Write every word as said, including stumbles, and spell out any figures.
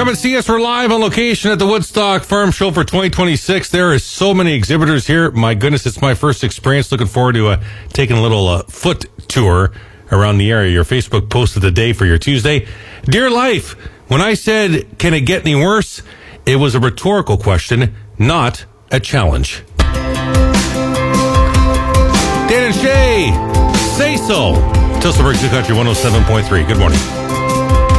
Come and see us. We're live on location at the Woodstock Farm Show for twenty twenty-six. There is so many exhibitors here. My goodness, it's my first experience. Looking forward to uh, taking a little uh, foot tour around the area. Your Facebook post of the day for your Tuesday. Dear Life, when I said, can it get any worse? It was a rhetorical question, not a challenge. Dan and Shay, say so. Tilsonburg Two Country one oh seven point three. Good morning.